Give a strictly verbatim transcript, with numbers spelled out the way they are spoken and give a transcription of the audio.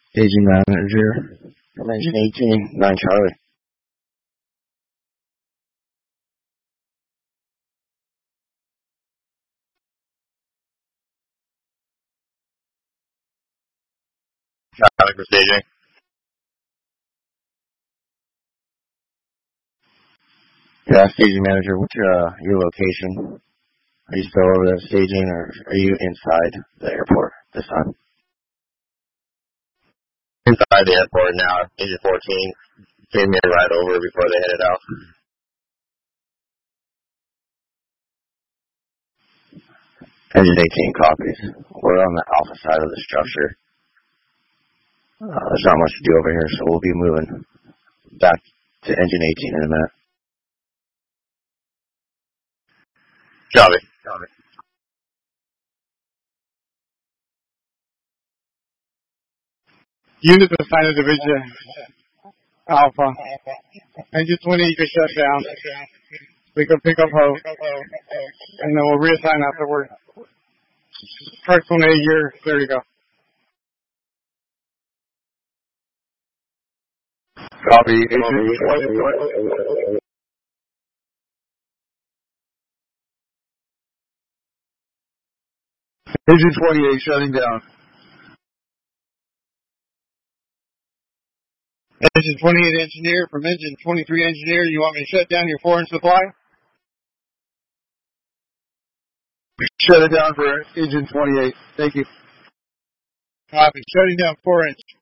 Staging manager from engine eighteen, nine Charlie. Traffic for staging. Yeah, staging manager, what's your, uh, your location? Are you still over there staging, or are you inside the airport this time? Inside the airport now, engine fourteen. Gave me a ride over before they headed out. Engine eighteen copies. We're on the alpha side of the structure. Uh, there's not much to do over here, so we'll be moving back to engine eighteen in a minute. Copy. Copy. Unit assigned to Division Alpha. Engine twenty, you can shut down. We can pick up Hope. And then we'll reassign afterward. Truck twenty-eight, you're clear to go. Copy. Engine Engine twenty-eight shutting down. Engine twenty-eight engineer from engine twenty-three engineer, you want me to shut down your foreign supply? Shut it down for engine twenty-eight. Thank you. Copy. Shutting down four inch.